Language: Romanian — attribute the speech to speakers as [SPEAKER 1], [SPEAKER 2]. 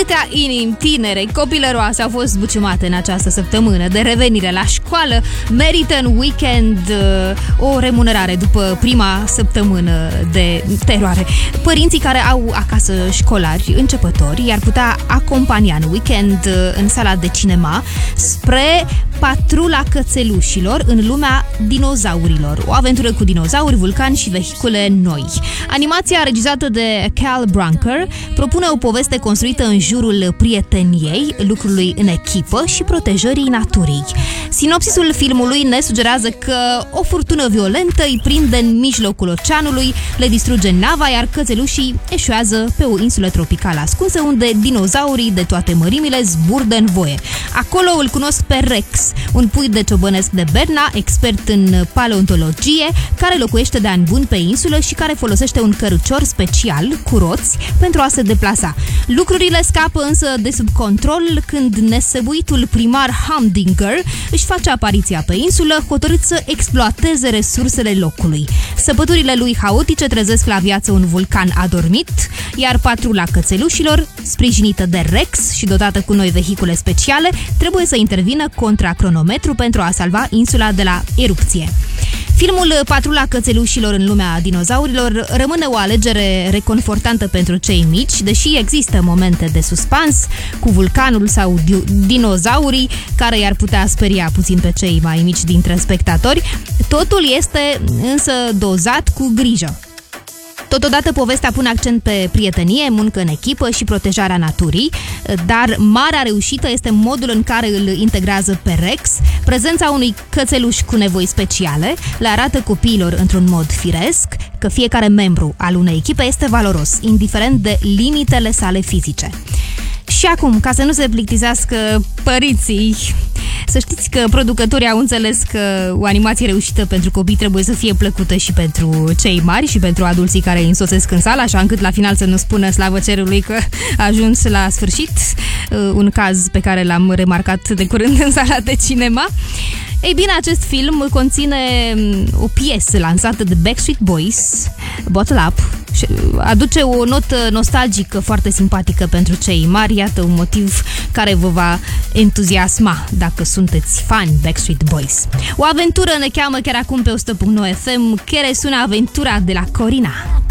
[SPEAKER 1] Atâtea inimi tinere, copilăroase au fost buciumate în această săptămână de revenire la școală. Merită în weekend o remunerare după prima săptămână de teroare. Părinții care au acasă școlari începători i-ar putea acompania în weekend în sala de cinema spre Patrula cățelușilor în lumea dinozaurilor. O aventură cu dinozauri, vulcani și vehicule noi. Animația regizată de Cal Branker propune o poveste construită în jurul prieteniei, lucrului în echipă și protejării naturii. Sinopsisul filmului ne sugerează că o furtună violentă îi prinde în mijlocul oceanului, le distruge nava, iar cățelușii eșuează pe o insulă tropicală ascunsă unde dinozaurii de toate mărimile zburdă în voie. Acolo îl cunosc pe Rex, un pui de ciobănesc de Berna, expert în paleontologie, care locuiește de ani buni pe insulă și care folosește un cărucior special cu roți pentru a se deplasa. Lucrurile scapă însă de sub control când nesăbuitul primar Humdinger își face apariția pe insulă, hotărât să exploateze resursele locului. Săpăturile lui haotice trezesc la viață un vulcan adormit, iar Patrula cățelușilor, sprijinită de Rex și dotată cu noi vehicule speciale, trebuie să intervină contra cronometru pentru a salva insula de la erupție. Filmul Patrula cățelușilor în lumea dinozaurilor rămâne o alegere reconfortantă pentru cei mici, deși există momente de suspans cu vulcanul sau dinozaurii care i-ar putea speria puțin pe cei mai mici dintre spectatori. Totul este însă dozat cu grijă. Totodată, povestea pune accent pe prietenie, muncă în echipă și protejarea naturii, dar marea reușită este modul în care îl integrează pe Rex. Prezența unui cățeluș cu nevoi speciale le arată copiilor într-un mod firesc că fiecare membru al unei echipe este valoros, indiferent de limitele sale fizice. Și acum, ca să nu se plictisească părinții, să știți că producătorii au înțeles că o animație reușită pentru copii trebuie să fie plăcută și pentru cei mari și pentru adulții care îi însosesc în sală, așa încât la final să nu spună slavă cerului că a ajuns la sfârșit, un caz pe care l-am remarcat de curând în sala de cinema. Ei bine, acest film conține o piesă lansată de Backstreet Boys, Bottle Up, și aduce o notă nostalgică foarte simpatică pentru cei mari. Iată un motiv care vă va entuziasma dacă sunteți fani Backstreet Boys. O aventură ne cheamă chiar acum pe 100.9 FM, care sună aventura de la Corina.